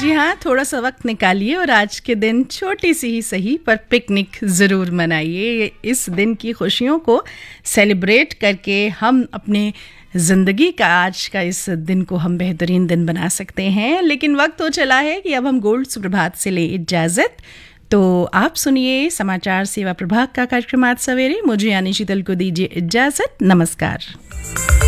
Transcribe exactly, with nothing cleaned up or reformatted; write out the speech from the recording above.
जी हाँ, थोड़ा सा वक्त निकालिए और आज के दिन छोटी सी ही सही पर पिकनिक ज़रूर मनाइए। इस दिन की खुशियों को सेलिब्रेट करके हम अपने ज़िंदगी का आज का इस दिन को हम बेहतरीन दिन बना सकते हैं। लेकिन वक्त हो चला है कि अब हम गोल्ड सुप्रभात से ले इजाज़त। तो आप सुनिए समाचार सेवा प्रभाग का कार्यक्रम आज सवेरे। मुझे यानी शीतल को दीजिए इजाज़त। नमस्कार।